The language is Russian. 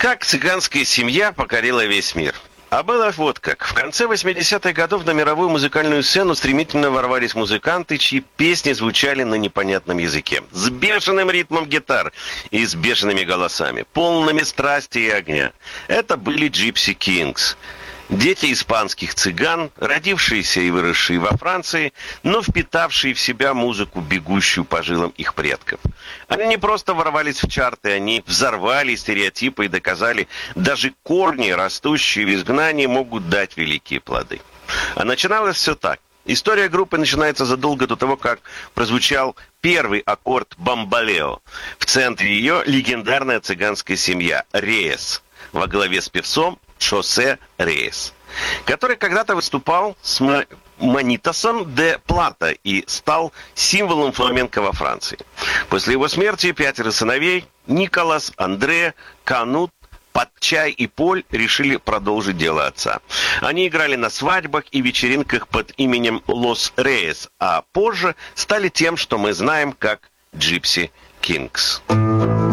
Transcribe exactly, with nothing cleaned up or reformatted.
Как цыганская семья покорила весь мир. А было вот как. В конце восьмидесятых годов на мировую музыкальную сцену стремительно ворвались музыканты, чьи песни звучали на непонятном языке. С бешеным ритмом гитар и с бешеными голосами, полными страсти и огня. Это были Gypsy Kings. Дети испанских цыган, родившиеся и выросшие во Франции, но впитавшие в себя музыку, бегущую по жилам их предков. Они не просто ворвались в чарты, они взорвали стереотипы и доказали, даже корни, растущие в изгнании, могут дать великие плоды. А начиналось все так. История группы начинается задолго до того, как прозвучал первый аккорд «Бамбалео». В центре ее легендарная цыганская семья «Рейес» во главе с певцом Хосе Рейес, который когда-то выступал с Манитасом де Плата и стал символом фламенко во Франции. После его смерти пятеро сыновей Николас, Андре, Канут, Патчай и Поль решили продолжить дело отца. Они играли на свадьбах и вечеринках под именем Лос Рейес, а позже стали тем, что мы знаем как Gypsy Kings.